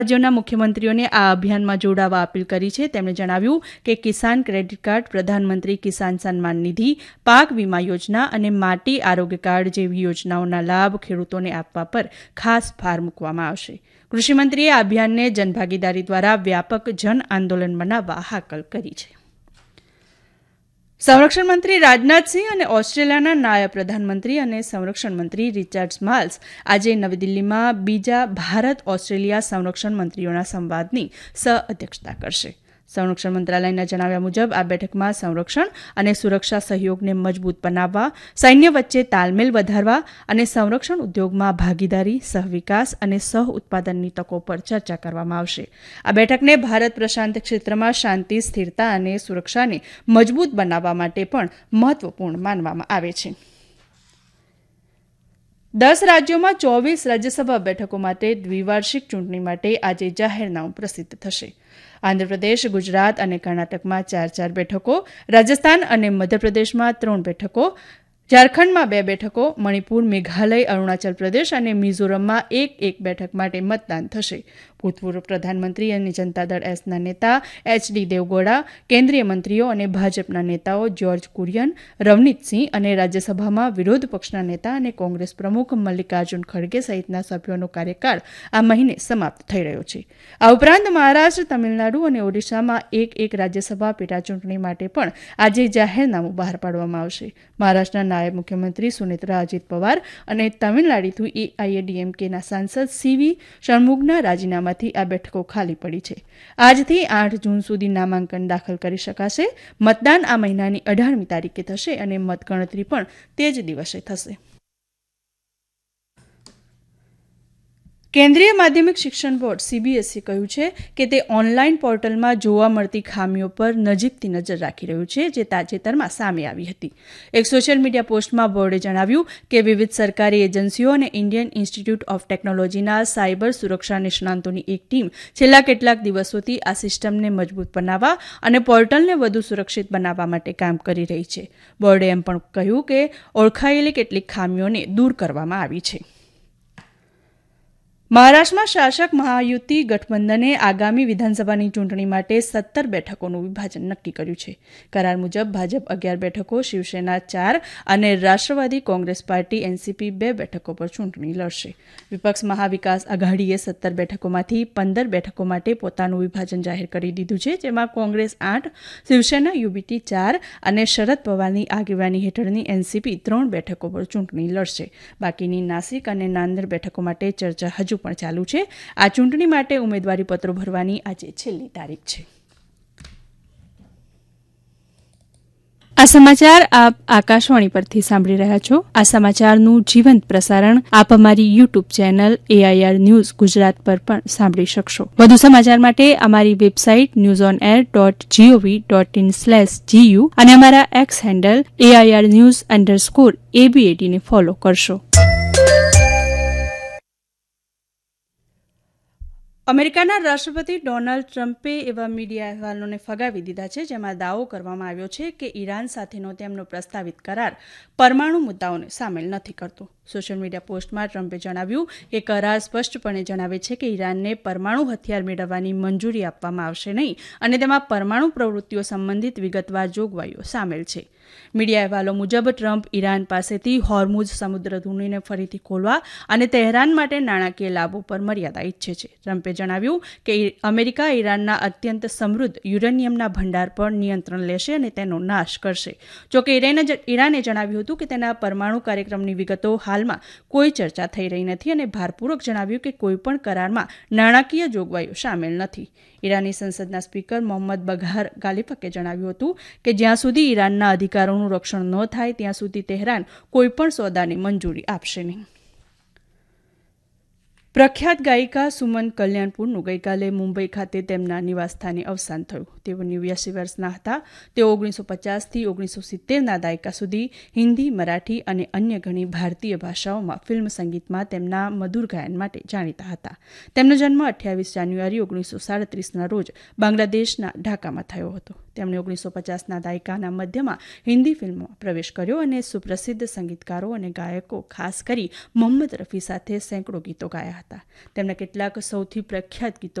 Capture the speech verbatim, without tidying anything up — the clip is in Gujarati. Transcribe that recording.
રાજ્યોના મુખ્યમંત્રીઓને આ અભિયાનમાં જોડાવા અપીલ કરી છે. તેમણે જણાવ્યું કે કિસાન ક્રેડિટ કાર્ડ, પ્રધાનમંત્રી કિસાન સન્માન નિધિ, પાક વીમા યોજના અને માટી આરોગ્ય કાર્ડ જેવી યોજનાઓના લાભ ખેડૂતોને આપવા પર ખાસ ભાર મૂકવામાં આવશે. કૃષિમંત્રીએ આ અભિયાનને જનભાગીદારી દ્વારા વ્યાપક જન આંદોલન બનાવવા હાકલ કરી છે. સંરક્ષણ મંત્રી રાજનાથસિંહ અને ઓસ્ટ્રેલિયાના નાયબ પ્રધાનમંત્રી અને સંરક્ષણ મંત્રી રિચાર્ડ માલ્સ આજે નવી દિલ્હીમાં બીજા ભારત ઓસ્ટ્રેલિયા સંરક્ષણ મંત્રીઓના સંવાદની સહ-અધ્યક્ષતા કરશે. સંરક્ષણ મંત્રાલયના જણાવ્યા મુજબ આ બેઠકમાં સંરક્ષણ અને સુરક્ષા સહયોગને મજબૂત બનાવવા, સૈન્ય વચ્ચે તાલમેલ વધારવા અને સંરક્ષણ ઉદ્યોગમાં ભાગીદારી, સહવિકાસ અને સહ-ઉત્પાદનની તકો પર ચર્ચા કરવામાં આવશે. આ બેઠકને ભારત પ્રશાંત ક્ષેત્રમાં શાંતિ, સ્થિરતા અને સુરક્ષાને મજબૂત બનાવવા માટે પણ મહત્વપૂર્ણ માનવામાં આવે છે. દસ રાજ્યોમાં ચોવીસ રાજ્યસભા બેઠકો માટે દ્વિવાર્ષિક ચૂંટણી માટે આજે જાહેરનામું પ્રસિદ્ધ થશે. આંધ્રપ્રદેશ, ગુજરાત અને કર્ણાટકમાં ચાર ચાર બેઠકો, રાજસ્થાન અને મધ્યપ્રદેશમાં ત્રણ બેઠકો, ઝારખંડમાં બે બેઠકો, મણિપુર, મેઘાલય, અરુણાચલ પ્રદેશ અને મિઝોરમમાં એક એક બેઠક માટે મતદાન થશે. ભૂતપૂર્વ પ્રધાનમંત્રી અને જનતા દળ એસના નેતા એચડી દેવગૌડા, કેન્દ્રીય મંત્રીઓ અને ભાજપના નેતાઓ જ્યોર્જ કુરિયન, રવનીતસિંહ અને રાજ્યસભામાં વિરોધ પક્ષના નેતા અને કોંગ્રેસ પ્રમુખ મલ્લિકાર્જુન ખડગે સહિતના સભ્યોનો કાર્યકાળ આ મહિને સમાપ્ત થઈ રહ્યો છે. આ ઉપરાંત મહારાષ્ટ્ર, તમિલનાડુ અને ઓડિશામાં એક એક રાજ્યસભા પેટાચૂંટણી માટે પણ આજે જાહેરનામું બહાર પાડવામાં આવશે. મહારાષ્ટ્રના નાયબ મુખ્યમંત્રી સુનેત્રા અજીત પવાર અને તમિલનાડુથી એઆઈએડીએમકેના સાંસદ સીવી ષણમુગના રાજીનામાથી આ બેઠકો ખાલી પડી છે. આજથી આઠ જૂન સુધી નામાંકન દાખલ કરી શકાશે. મતદાન આ મહિનાની અઢારમી તારીખે થશે અને મતગણતરી પણ તે જ દિવસે થશે. કેન્દ્રીય માધ્યમિક શિક્ષણ બોર્ડ સીબીએસઈએ કહ્યું છે કે તે ઓનલાઈન પોર્ટલમાં જોવા મળતી ખામીઓ પર નજીકથી નજર રાખી રહ્યું છે, જે તાજેતરમાં સામે આવી હતી. એક સોશિયલ મીડિયા પોસ્ટમાં બોર્ડે જણાવ્યું કે વિવિધ સરકારી એજન્સીઓ અને ઇન્ડિયન ઇન્સ્ટિટ્યૂટ ઓફ ટેકનોલોજીના સાયબર સુરક્ષા નિષ્ણાંતોની એક ટીમ છેલ્લા કેટલાક દિવસોથી આ સિસ્ટમને મજબૂત બનાવવા અને પોર્ટલને વધુ સુરક્ષિત બનાવવા માટે કામ કરી રહી છે. બોર્ડે એમ પણ કહ્યું કે ઓળખાયેલી કેટલીક ખામીઓને દૂર કરવામાં આવી છે. મહારાષ્ટ્રમાં શાસક મહાયુતિ ગઠબંધને આગામી વિધાનસભાની ચૂંટણી માટે સત્તર બેઠકોનું વિભાજન નક્કી કર્યું છે. કરાર મુજબ ભાજપ અગિયાર બેઠકો, શિવસેના ચાર અને રાષ્ટ્રવાદી કોંગ્રેસ પાર્ટી એનસીપી બે બેઠકો પર ચૂંટણી લડશે. વિપક્ષ મહાવિકાસ અઘાડીએ સત્તર બેઠકોમાંથી પંદર બેઠકો માટે પોતાનું વિભાજન જાહેર કરી દીધું છે, જેમાં કોંગ્રેસ આઠ, શિવસેના યુબીટી ચાર અને શરદ પવારની આગેવાની હેઠળની એનસીપી ત્રણ બેઠકો પર ચૂંટણી લડશે. બાકીની નાસિક અને નાંદેડ બેઠકો માટે ચર્ચા હજુ પણ ચાલુ છે. આ ચૂંટણી માટે ઉમેદવારી પત્રો ભરવાની આજે છેલ્લી તારીખ છે. આ સમાચાર આપ આકાશવાણી પરથી સાંભળી રહ્યા છો. આ સમાચારનું જીવંત પ્રસારણ આપ અમારી YouTube channel AIR news Gujarat પર પણ સાંભળી શકશો. વધુ સમાચાર માટે અમારી website news on air dot GOV dot in slash GU અને અમારા x handle AIR news underscore એબીએટીને follow કરશો. અમેરિકાના રાષ્ટ્રપતિ ડોનાલ્ડ ટ્રમ્પે એવા મીડિયા અહેવાલોને ફગાવી દીધા છે, જેમાં દાવો કરવામાં આવ્યો છે કે ઈરાન સાથેનો તેમનો પ્રસ્તાવિત કરાર પરમાણુ મુદ્દાઓને સામેલ નથી કરતો. સોશિયલ મીડિયા પોસ્ટમાં ટ્રમ્પે જણાવ્યું કે કરાર સ્પષ્ટપણે જણાવે છે કે ઈરાનને પરમાણુ હથિયાર મેળવવાની મંજૂરી આપવામાં આવશે નહીં અને તેમાં પરમાણુ પ્રવૃત્તિઓ સંબંધિત વિગતવાર જોગવાઈઓ સામેલ છે. મીડિયા અહેવાલો મુજબ ટ્રમ્પ ઈરાન પાસેથી હોર્મુઝ સમુદ્રધુનીને ફરીથી ખોલવા અને તહેરાન માટે નાણાકીય લાભો પર મર્યાદા ઈચ્છે છે. ટ્રમ્પે જણાવ્યું કે અમેરિકા ઈરાનના અત્યંત સમૃદ્ધ યુરેનિયમના ભંડાર પર નિયંત્રણ લેશે અને તેનો નાશ કરશે. જોકે ઈરાને જણાવ્યું હતું કે તેના પરમાણુ કાર્યક્રમની વિગતો હાલમાં કોઈ ચર્ચા થઈ રહી નથી અને ભારપૂર્વક જણાવ્યું કે કોઈપણ કરારમાં નાણાકીય જોગવાઈઓ સામેલ નથી. ઈરાની સંસદના સ્પીકર મોહમ્મદ બઘાર ગાલિફકે જણાવ્યું હતું કે જ્યાં સુધી ઈરાનના અધિકારોનું રક્ષણ ન થાય ત્યાં સુધી તેહરાન કોઈપણ સોદાને મંજૂરી આપશે નહીં. પ્રખ્યાત ગાયિકા સુમન કલ્યાણપુરનું ગઈકાલે મુંબઈ ખાતે તેમના નિવાસસ્થાને અવસાન થયું. તેઓ નેવ્યાસી વર્ષના હતા. તેઓ ઓગણીસો પચાસથી ઓગણીસો સિત્તેરના દાયકા સુધી હિન્દી, મરાઠી અને અન્ય ઘણી ભારતીય ભાષાઓમાં ફિલ્મ સંગીતમાં તેમના મધુર ગાયન માટે જાણીતા હતા. તેમનો જન્મ અઠ્યાવીસ જાન્યુઆરી ઓગણીસો સાડત્રીસના રોજ બાંગ્લાદેશના ઢાકામાં થયો હતો. તેમણે ઓગણીસો પચાસના દાયકાના મધ્યમાં હિન્દી ફિલ્મોમાં પ્રવેશ કર્યો અને સુપ્રસિદ્ધ સંગીતકારો અને ગાયકો ખાસ કરી મોહમ્મદ રફી સાથે સેંકડો ગીતો ગાયા હતા. તેમના કેટલાક સૌથી પ્રખ્યાત ગીતો